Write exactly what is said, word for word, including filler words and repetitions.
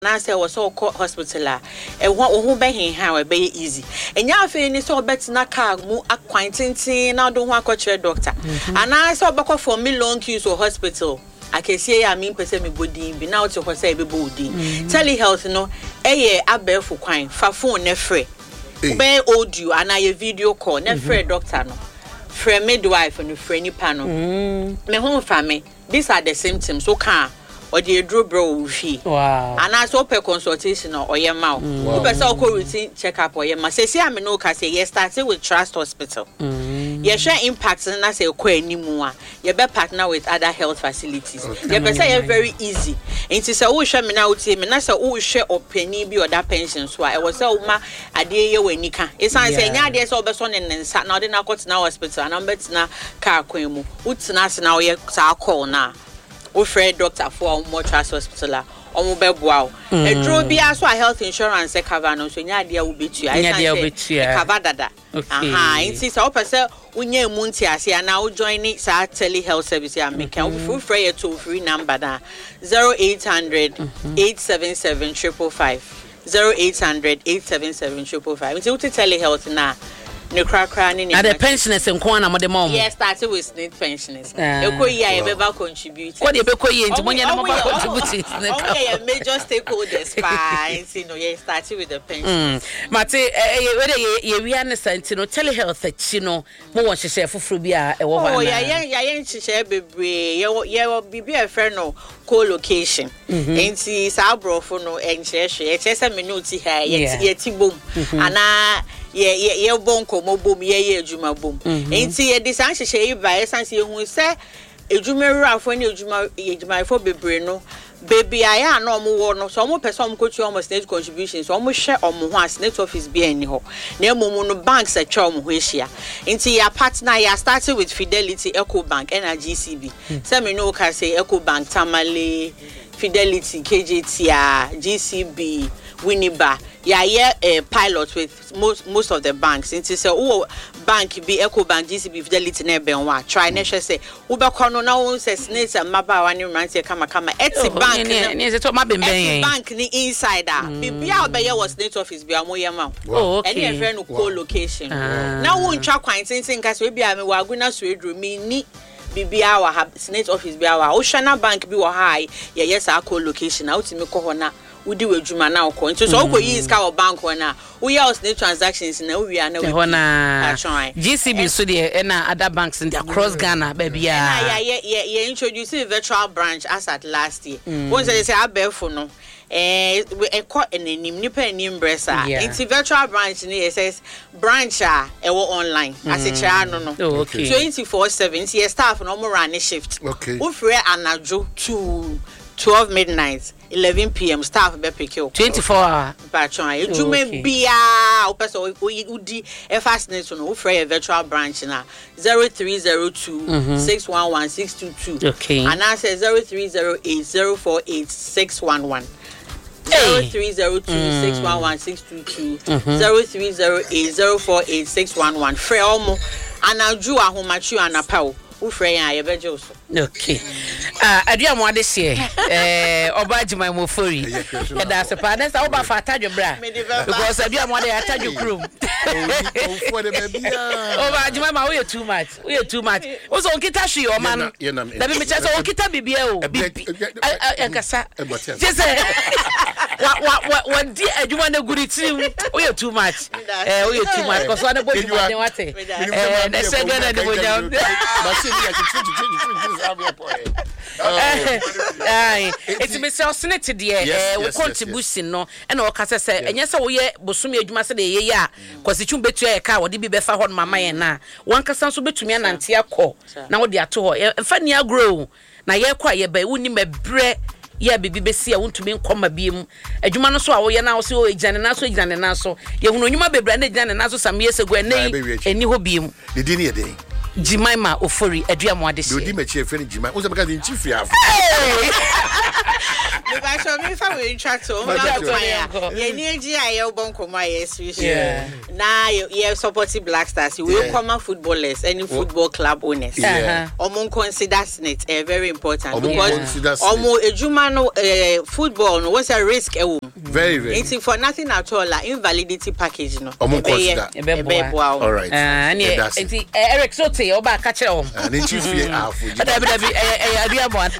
na say was so hospital a e ho be hin ha we be easy enya afi ni so betina car mu akwantintin na do ho akọkire doctor ana say obekọ for me long queues or hospital akesie ya me pese me bodin bi na o te ho say be bodin telehealth no eye abefo kwan fa phone ne free be audio ana ye video call ne free doctor no free midwife no free ni pa no me ho fa me these are the symptoms so can or the draw bro fee. Wow. And I saw per consultation or your mouth. Who person call routine check up or your mouth. Say, I mean, no, can say, yes, started with Trust Hospital. Yes, share impacts and I say, okay, anymore. You better partner with other health facilities. You better say, very easy. And to say, oh, share me now, team, and I say, oh, share or penny be or that pension. So I was so ma a day when you can. It's not saying, yeah, there's all the son and sat now, then I got now hospital and I'm better now car queen. What's now, yeah, call now. We friend doctor for more Trust Hospital or mobile wow. A draw be as well health insurance cover no so nya dia will be to I cover dada. Aha, it's our person when you munti ase and now join it sa telehealth service ya make we free a toll free number da zero eight hundred eight seven seven five five five zero eight hundred eight seven seven five five five. It's what telehealth na no crack cranny. And the pensioners in Kwana Modemom. Yes, started with state pensioners. You could yeah, ever contribute. What you be into when you contribute? Okay, major stakeholders. Fine, you know, yeah, started with the pensions. Mate, whether you we understand, you know, telehealth, you know, more want to share for Frubia. Oh, yeah, yeah, yeah, share baby. You, you be a friend no co-location. And see, Sabro for no and share. It's just a minute here. Yet, boom. And I. Yeah, yeah, yeah, bonko mo boom, yeah, yeah, juma boom. Ain't see a desanche share by essence who say a jumera for any juma, juma for bebreno. Baby, I am no more, no, so more person could you almost net contributions, almost share on once net office be anyhow. Near Momono banks at Chom Wishia. Into your partner, you started with Fidelity, Eco Bank, and a G C B. Some you know can say Eco Bank, Tamale, Fidelity, K J T, G C B, Winneba. Yeah, yeah, a pilot with most most of the banks. Into say, oh, bank be Eco Bank, G C B, Fidelity, never one. Try never say, Uber Corno now says Snates and Maba one in Ranty, come, come, Etsy bank, Etsy bank, the insider. Be out by your state office, be a moya. Oh, okay. Any friend who call location. Now, won't track quite saying, because we be a Waguna Swede, me. Be our state office, be our Oceana Bank, be high. Yeah, yes, I call location out to me. Corona. We do a juma now coin. So so we use our bank one. We also need transactions in we are now G C B so the and other banks in the across Ghana, baby. Yeah, yeah, yeah, yeah. Introducing a virtual branch as at last year. Once they say I bear for no. Eh, we a caught in a nipa name bressa. It's a virtual branch in it says branch ah online as a child no no. twenty-four seven. See staff no more run a shift. Okay. We free anajo to twelve midnight. eleven p.m. staff be pick you twenty-four hour patron you may be ah o person we udi e fastness no free a virtual branch na zero three zero two six one one six two two. Okay, and I say zero three zero eight zero four eight six one one zero three zero two six one one six two two zero three zero eight zero four eight six one one free omo anaju ahomachu anapao ufre ya ye beje so. Okay. Ah, adua mo ade se eh obaji my mofori. E da se pa nesa oba fa atadwo bra. Because adua mo ade atadwo krum. For the baby. Obaji my ma we too much. We too much. O so nkita hwe o man. Da bi me che so nkita bibia o. Enkasa. Just wa wa wa wa di aduma na guri tim. We too much. Eh we too much because one body man what. Eh na se gana de bonya. It's me say osnete de we contribution no e na o kase say enye say wo ye bosumi adwuma se de ye ya kwasitwum betu e ka wo de bi be fa ho mama ye na wan kasa so betumi anante akọ na wo de ato ho emfa ni agro na ye kwa ye ba woni mebre ye bibi besi a wontumi nkoma biem adwuma no so a wo ye na wo se o ejane na so ejane na so ye hunu onwuma bebra na ejane na so samye segu eni eni ho biem de di ne ye den Jimaima Ofori, Adria Moadis. You did my chief friend Jima. Was a chief. I show me if I interact to yeah, near G I L Bonkoma, yes, yeah. Now you supporting Black Stars, you will come footballers, any football club owners. Yeah. Omo considers it uh, very important Omo because Omo ejumano uh, football no was a risk uh, very very. It's for nothing at all like invalidity package no. Omo consider. All right. And Eric Sote oba ka kire o. And it you fear afu. Dabi dabi eh eh adi amon.